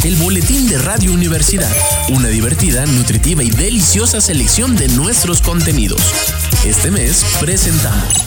el boletín de Radio Universidad, una divertida, nutritiva y deliciosa selección de nuestros contenidos. Este mes presentamos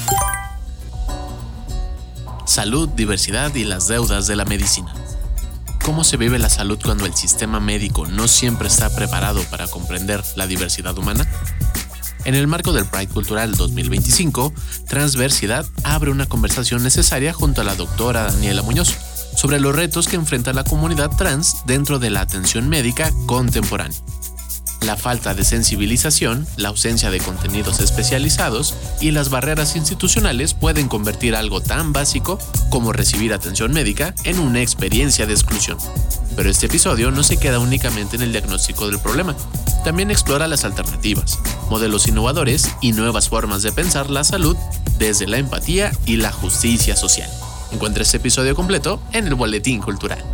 Salud, diversidad y las deudas de la medicina. ¿Cómo se vive la salud cuando el sistema médico no siempre está preparado para comprender la diversidad humana? En el marco del Pride Cultural 2025, Transversidad abre una conversación necesaria junto a la doctora Daniela Muñoz sobre los retos que enfrenta la comunidad trans dentro de la atención médica contemporánea. La falta de sensibilización, la ausencia de contenidos especializados y las barreras institucionales pueden convertir algo tan básico como recibir atención médica en una experiencia de exclusión. Pero este episodio no se queda únicamente en el diagnóstico del problema. También explora las alternativas, modelos innovadores y nuevas formas de pensar la salud desde la empatía y la justicia social. Encuentra este episodio completo en el Boletín Cultural.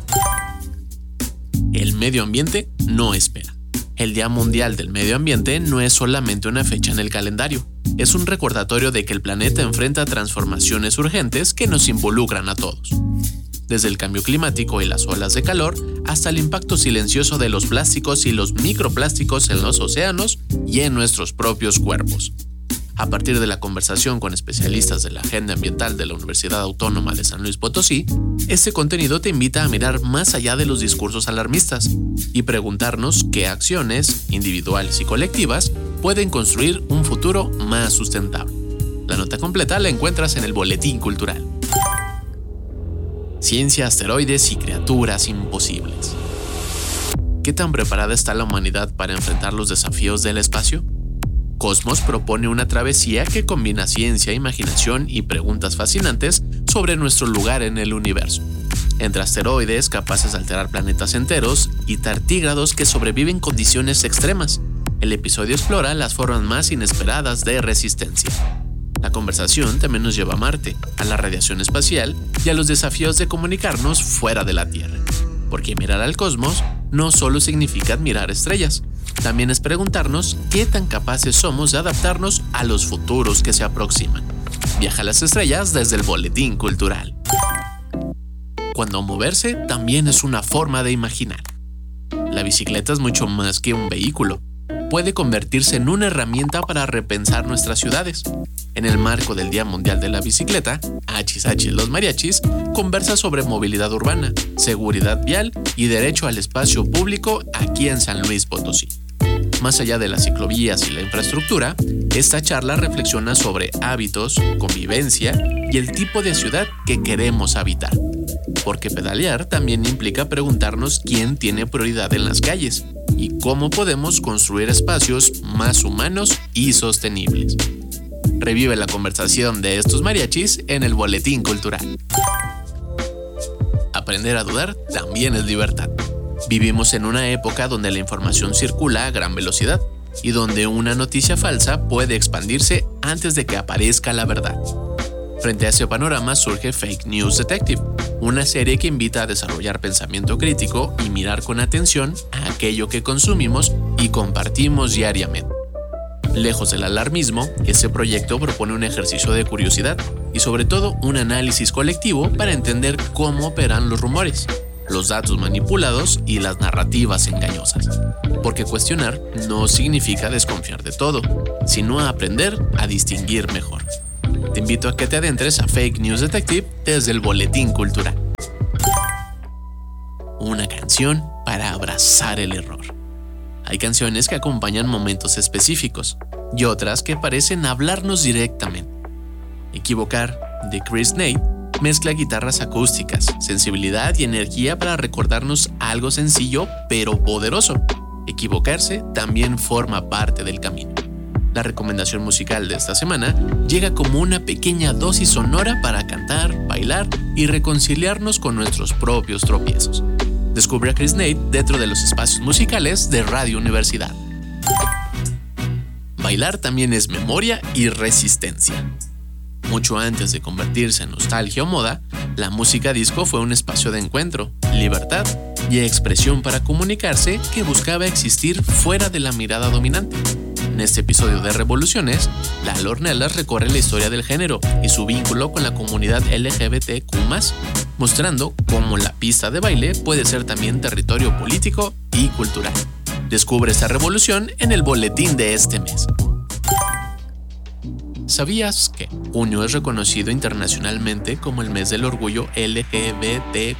El medio ambiente no espera. El Día Mundial del Medio Ambiente no es solamente una fecha en el calendario. Es un recordatorio de que el planeta enfrenta transformaciones urgentes que nos involucran a todos. Desde el cambio climático y las olas de calor, hasta el impacto silencioso de los plásticos y los microplásticos en los océanos y en nuestros propios cuerpos. A partir de la conversación con especialistas de la Agenda Ambiental de la Universidad Autónoma de San Luis Potosí, este contenido te invita a mirar más allá de los discursos alarmistas y preguntarnos qué acciones, individuales y colectivas, pueden construir un futuro más sustentable. La nota completa la encuentras en el Boletín Cultural. Ciencia, asteroides y criaturas imposibles. ¿Qué tan preparada está la humanidad para enfrentar los desafíos del espacio? Cosmos propone una travesía que combina ciencia, imaginación y preguntas fascinantes sobre nuestro lugar en el universo. Entre asteroides capaces de alterar planetas enteros y tardígrados que sobreviven condiciones extremas, el episodio explora las formas más inesperadas de resistencia. La conversación también nos lleva a Marte, a la radiación espacial y a los desafíos de comunicarnos fuera de la Tierra. Porque mirar al cosmos no solo significa admirar estrellas, también es preguntarnos qué tan capaces somos de adaptarnos a los futuros que se aproximan. Viaja a las estrellas desde el Boletín Cultural. Cuando moverse también es una forma de imaginar. La bicicleta es mucho más que un vehículo. Puede convertirse en una herramienta para repensar nuestras ciudades. En el marco del Día Mundial de la Bicicleta, HH Los Mariachis conversa sobre movilidad urbana, seguridad vial y derecho al espacio público aquí en San Luis Potosí. Más allá de las ciclovías y la infraestructura, esta charla reflexiona sobre hábitos, convivencia y el tipo de ciudad que queremos habitar. Porque pedalear también implica preguntarnos quién tiene prioridad en las calles y cómo podemos construir espacios más humanos y sostenibles. Revive la conversación de estos mariachis en el Boletín Cultural. Aprender a dudar también es libertad. Vivimos en una época donde la información circula a gran velocidad y donde una noticia falsa puede expandirse antes de que aparezca la verdad. Frente a ese panorama surge Fake News Detective, una serie que invita a desarrollar pensamiento crítico y mirar con atención a aquello que consumimos y compartimos diariamente. Lejos del alarmismo, este proyecto propone un ejercicio de curiosidad y sobre todo un análisis colectivo para entender cómo operan los rumores, los datos manipulados y las narrativas engañosas. Porque cuestionar no significa desconfiar de todo, sino aprender a distinguir mejor. Te invito a que te adentres a Fake News Detective desde el Boletín Cultural. Una canción para abrazar el error. Hay canciones que acompañan momentos específicos y otras que parecen hablarnos directamente. Equivocar, de Chris Nate, mezcla guitarras acústicas, sensibilidad y energía para recordarnos algo sencillo pero poderoso. Equivocarse también forma parte del camino. La recomendación musical de esta semana llega como una pequeña dosis sonora para cantar, bailar y reconciliarnos con nuestros propios tropiezos. Descubre a Chris Nate dentro de los espacios musicales de Radio Universidad. Bailar también es memoria y resistencia. Mucho antes de convertirse en nostalgia o moda, la música disco fue un espacio de encuentro, libertad y expresión para comunicarse que buscaba existir fuera de la mirada dominante. En este episodio de Revoluciones, Lalo Ornelas recorre la historia del género y su vínculo con la comunidad LGBTQ+, mostrando cómo la pista de baile puede ser también territorio político y cultural. Descubre esta revolución en el boletín de este mes. ¿Sabías que junio es reconocido internacionalmente como el mes del orgullo LGBTQIA+?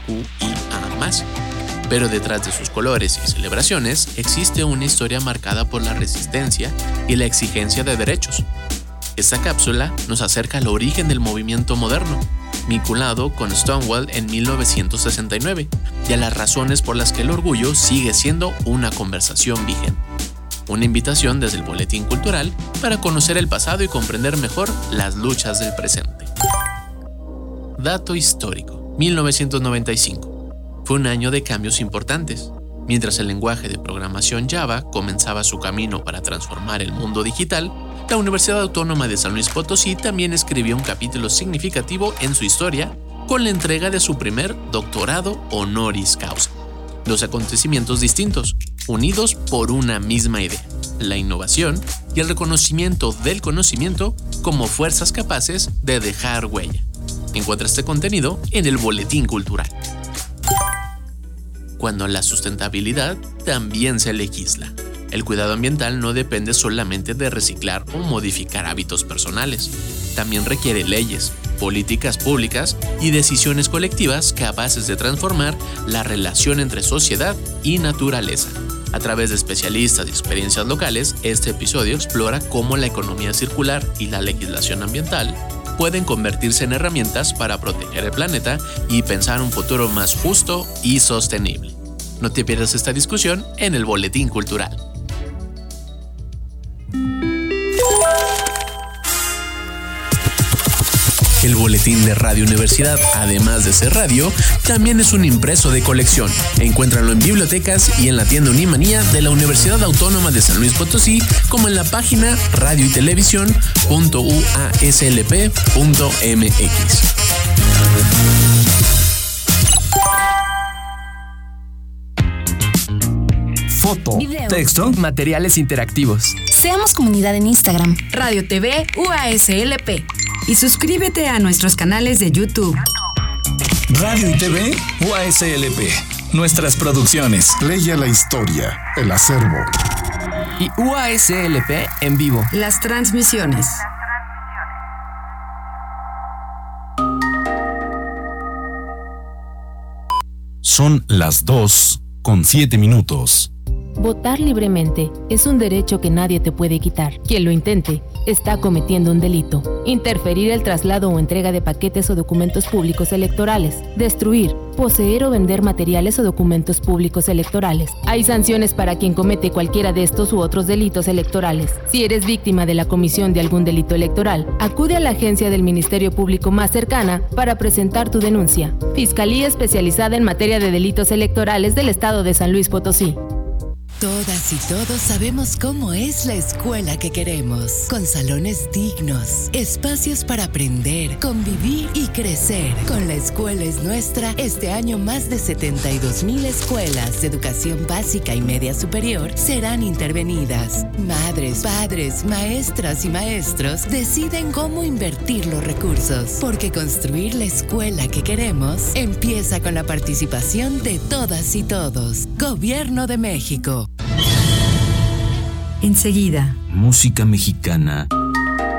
Pero detrás de sus colores y celebraciones existe una historia marcada por la resistencia y la exigencia de derechos. Esta cápsula nos acerca al origen del movimiento moderno, vinculado con Stonewall en 1969, y a las razones por las que el orgullo sigue siendo una conversación vigente. Una invitación desde el Boletín Cultural para conocer el pasado y comprender mejor las luchas del presente. Dato histórico: 1995. Fue un año de cambios importantes. Mientras el lenguaje de programación Java comenzaba su camino para transformar el mundo digital, la Universidad Autónoma de San Luis Potosí también escribió un capítulo significativo en su historia con la entrega de su primer doctorado honoris causa. Dos acontecimientos distintos, unidos por una misma idea: la innovación y el reconocimiento del conocimiento como fuerzas capaces de dejar huella. Encuentra este contenido en el Boletín Cultural. Cuando la sustentabilidad también se legisla. El cuidado ambiental no depende solamente de reciclar o modificar hábitos personales. También requiere leyes, políticas públicas y decisiones colectivas capaces de transformar la relación entre sociedad y naturaleza. A través de especialistas y experiencias locales, este episodio explora cómo la economía circular y la legislación ambiental pueden convertirse en herramientas para proteger el planeta y pensar un futuro más justo y sostenible. No te pierdas esta discusión en el Boletín Cultural. El boletín de Radio Universidad, además de ser radio, también es un impreso de colección. Encuéntralo en bibliotecas y en la tienda Unimanía de la Universidad Autónoma de San Luis Potosí, como en la página radioytelevisión.uaslp.mx. Foto, video, texto, materiales interactivos. Seamos comunidad en Instagram. Radio TV UASLP. Y suscríbete a nuestros canales de YouTube. Radio y TV UASLP. Nuestras producciones. Leia la historia, el acervo. Y UASLP en vivo. Las transmisiones. Son las 2:07. Votar libremente es un derecho que nadie te puede quitar. Quien lo intente está cometiendo un delito. Interferir el traslado o entrega de paquetes o documentos públicos electorales. Destruir, poseer o vender materiales o documentos públicos electorales. Hay sanciones para quien comete cualquiera de estos u otros delitos electorales. Si eres víctima de la comisión de algún delito electoral, acude a la agencia del Ministerio Público más cercana para presentar tu denuncia. Fiscalía Especializada en Materia de Delitos Electorales del Estado de San Luis Potosí. Todas y todos sabemos cómo es la escuela que queremos, con salones dignos, espacios para aprender, convivir y crecer. Con La Escuela es Nuestra, este año más de 72,000 escuelas de educación básica y media superior serán intervenidas. Madres, padres, maestras y maestros deciden cómo invertir los recursos, porque construir la escuela que queremos empieza con la participación de todas y todos. Gobierno de México. Enseguida. Música mexicana